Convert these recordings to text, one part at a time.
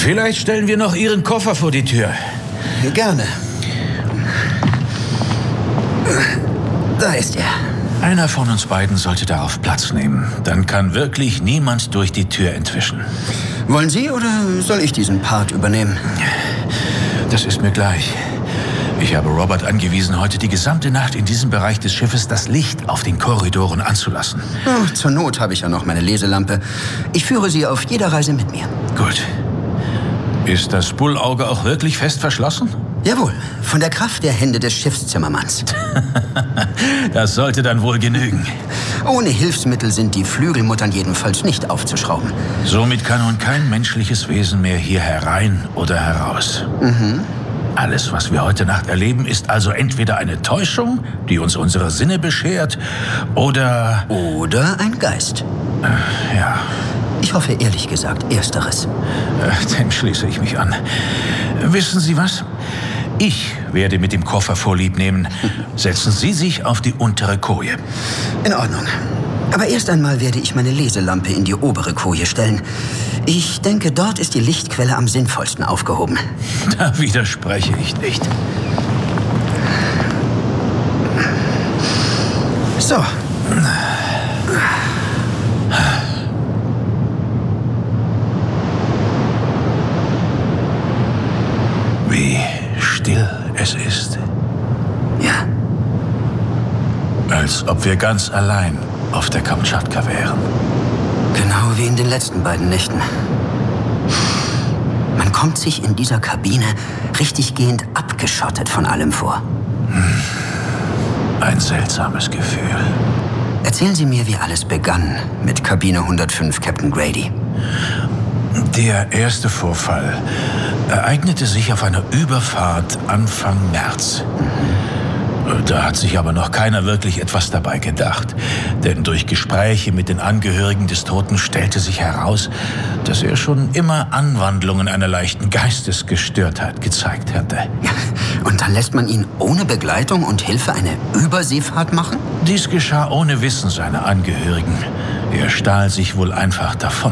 Vielleicht stellen wir noch Ihren Koffer vor die Tür. Gerne. Da ist er. Einer von uns beiden sollte darauf Platz nehmen. Dann kann wirklich niemand durch die Tür entwischen. Wollen Sie oder soll ich diesen Part übernehmen? Das ist mir gleich. Ich habe Robert angewiesen, heute die gesamte Nacht in diesem Bereich des Schiffes das Licht auf den Korridoren anzulassen. Oh, zur Not habe ich ja noch meine Leselampe. Ich führe Sie auf jeder Reise mit mir. Gut. Ist das Bullauge auch wirklich fest verschlossen? Jawohl, von der Kraft der Hände des Schiffszimmermanns. Das sollte dann wohl genügen. Ohne Hilfsmittel sind die Flügelmuttern jedenfalls nicht aufzuschrauben. Somit kann nun kein menschliches Wesen mehr hier herein oder heraus. Alles, was wir heute Nacht erleben, ist also entweder eine Täuschung, die uns unsere Sinne beschert, oder... Oder ein Geist. Ja, Ich hoffe ehrlich gesagt Ersteres. dem schließe ich mich an. Wissen Sie was? Ich werde mit dem Koffer Vorlieb nehmen. Setzen Sie sich auf die untere Koje. In Ordnung. Aber erst einmal werde ich meine Leselampe in die obere Koje stellen. Ich denke, dort ist die Lichtquelle am sinnvollsten aufgehoben. Da widerspreche ich nicht. So. Wie still es ist. Ja. Als ob wir ganz allein auf der Kamtschatka wären. Genau wie in den letzten beiden Nächten. Man kommt sich in dieser Kabine richtiggehend abgeschottet von allem vor. Ein seltsames Gefühl. Erzählen Sie mir, wie alles begann mit Kabine 105, Captain Grady. Der erste Vorfall ereignete sich auf einer Überfahrt Anfang März. Da hat sich aber noch keiner wirklich etwas dabei gedacht. Denn durch Gespräche mit den Angehörigen des Toten stellte sich heraus, dass er schon immer Anwandlungen einer leichten Geistesgestörtheit gezeigt hatte. Und dann lässt man ihn ohne Begleitung und Hilfe eine Überseefahrt machen? Dies geschah ohne Wissen seiner Angehörigen. Er stahl sich wohl einfach davon.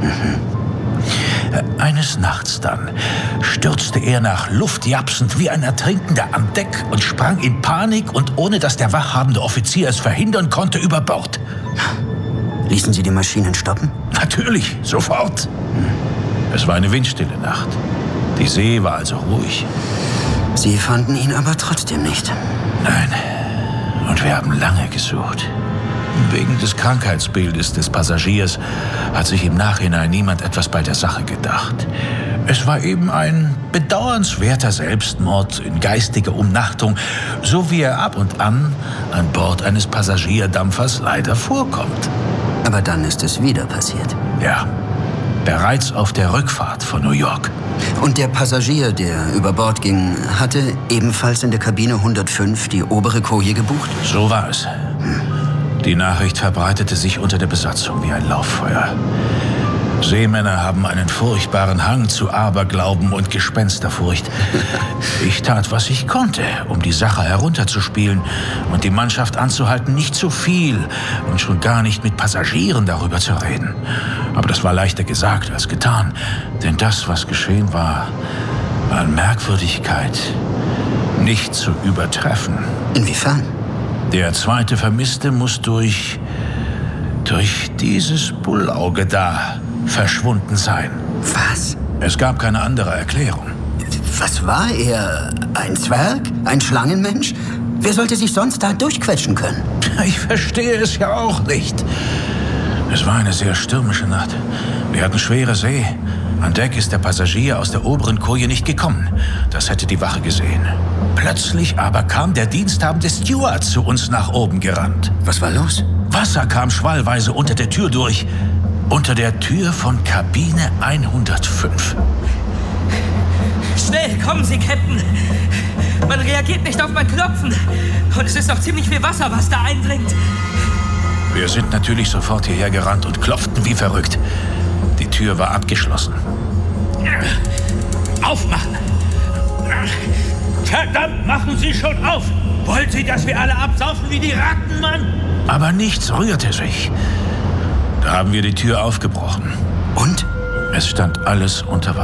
Eines Nachts dann stürzte er nach Luft japsend wie ein Ertrinkender an Deck und sprang in Panik und ohne dass der wachhabende Offizier es verhindern konnte, über Bord. Ließen Sie die Maschinen stoppen? Natürlich, sofort. Es war eine windstille Nacht. Die See war also ruhig. Sie fanden ihn aber trotzdem nicht. Nein, und wir haben lange gesucht. Wegen des Krankheitsbildes des Passagiers hat sich im Nachhinein niemand etwas bei der Sache gedacht. Es war eben ein bedauernswerter Selbstmord in geistiger Umnachtung, so wie er ab und an Bord eines Passagierdampfers leider vorkommt. Aber dann ist es wieder passiert. Ja, bereits auf der Rückfahrt von New York. Und der Passagier, der über Bord ging, hatte ebenfalls in der Kabine 105 die obere Koje gebucht? So war es. Die Nachricht verbreitete sich unter der Besatzung wie ein Lauffeuer. Seemänner haben einen furchtbaren Hang zu Aberglauben und Gespensterfurcht. Ich tat, was ich konnte, um die Sache herunterzuspielen und die Mannschaft anzuhalten, nicht zu viel und schon gar nicht mit Passagieren darüber zu reden. Aber das war leichter gesagt als getan, denn das, was geschehen war, war an Merkwürdigkeit nicht zu übertreffen. Inwiefern? Der zweite Vermisste muss durch dieses Bullauge da verschwunden sein. Was? Es gab keine andere Erklärung. Was war er? Ein Zwerg? Ein Schlangenmensch? Wer sollte sich sonst da durchquetschen können? Ich verstehe es ja auch nicht. Es war eine sehr stürmische Nacht. Wir hatten schwere See. An Deck ist der Passagier aus der oberen Koje nicht gekommen. Das hätte die Wache gesehen. Plötzlich aber kam der diensthabende Steward zu uns nach oben gerannt. Was war los? Wasser kam schwallweise unter der Tür durch. Unter der Tür von Kabine 105. Schnell, kommen Sie, Captain. Man reagiert nicht auf mein Klopfen. Und es ist noch ziemlich viel Wasser, was da eindringt. Wir sind natürlich sofort hierher gerannt und klopften wie verrückt. Die Tür war abgeschlossen. Aufmachen! Verdammt, machen Sie schon auf! Wollen Sie, dass wir alle absaufen wie die Ratten, Mann? Aber nichts rührte sich. Da haben wir die Tür aufgebrochen. Und? Es stand alles unter Wasser.